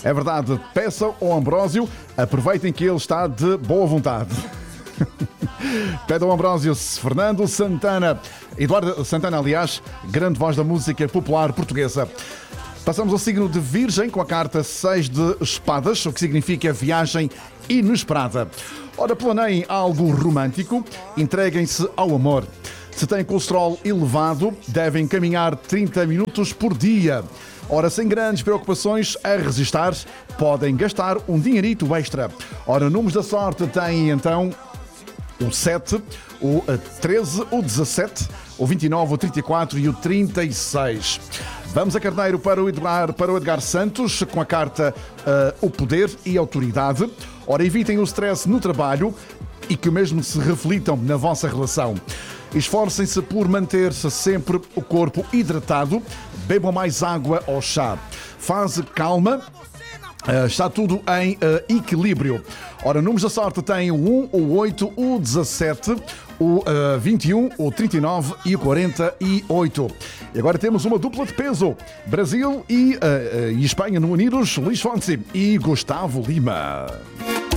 É verdade, peçam ao Ambrósio, aproveitem que ele está de boa vontade. Pedro Ambrósio, Fernando Santana, Eduardo Santana, aliás, grande voz da música popular portuguesa. Passamos ao signo de Virgem com a carta 6 de espadas, o que significa viagem inesperada. Ora, planeiem algo romântico, entreguem-se ao amor. Se têm colesterol elevado, devem caminhar 30 minutos por dia. Ora, sem grandes preocupações a resistir, podem gastar um dinheirito extra. Ora, números da sorte têm então o 7, o 13, o 17, o 29, o 34 e o 36. Vamos a Carneiro para o Edgar Santos, com a carta O Poder e Autoridade. Ora, evitem o stress no trabalho e que mesmo se reflitam na vossa relação. Esforcem-se por manter-se sempre o corpo hidratado, bebam mais água ou chá. Fase calma, está tudo em equilíbrio. Ora, números da sorte têm o 1, o 8, o 17, o 21, o 39 e o 48. E agora temos uma dupla de peso. Brasil e Espanha no Unidos, Luís Fonsi e Gustavo Lima.